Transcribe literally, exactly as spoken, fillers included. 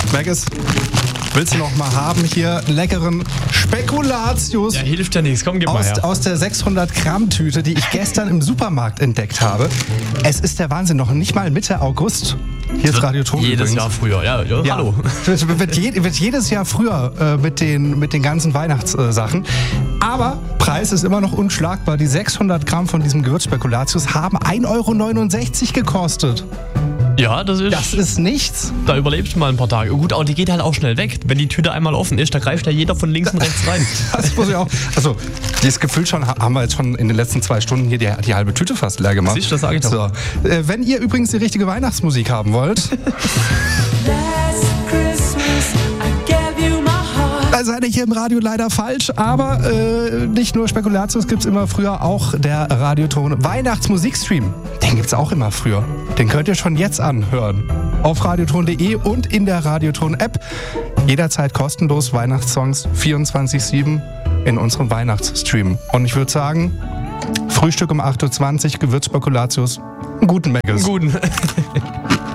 Maggis, willst du noch mal haben hier einen leckeren Spekulatius? Ja, hilft ja nichts. Komm, gib mal aus, her. aus der sechshundert Gramm Tüte, die ich gestern im Supermarkt entdeckt habe. Es ist der Wahnsinn, noch nicht mal Mitte August. Hier ist Radio Ton Jedes übrigens. Jahr früher, ja, ja, Ja. hallo. Wird, wird, je, wird jedes Jahr früher äh, mit, den, mit den ganzen Weihnachtssachen. Aber Preis ist immer noch unschlagbar. Die sechshundert Gramm von diesem Gewürzspekulatius haben ein Euro neunundsechzig gekostet. Ja, das ist... Das ist nichts. Da überlebst du mal ein paar Tage. Gut, aber die geht halt auch schnell weg. Wenn die Tüte einmal offen ist, da greift ja jeder von links und rechts rein. Das muss ich auch. Also, dieses Gefühl schon haben wir jetzt schon in den letzten zwei Stunden hier die, die halbe Tüte fast leer gemacht. Siehst du, das sag ich doch. So. Äh, wenn ihr übrigens die richtige Weihnachtsmusik haben wollt, da seid ihr hier im Radio leider falsch, aber äh, nicht nur Spekulatius gibt's immer früher, auch der Radioton Weihnachtsmusikstream. Den gibt's auch immer früher. Den könnt ihr schon jetzt anhören. Auf radioton punkt de und in der Radioton-App. Jederzeit kostenlos Weihnachtssongs vierundzwanzig sieben in unserem Weihnachtsstream. Und ich würde sagen, Frühstück um acht Uhr zwanzig, Gewürzspekulatius, einen guten Maggis. Guten.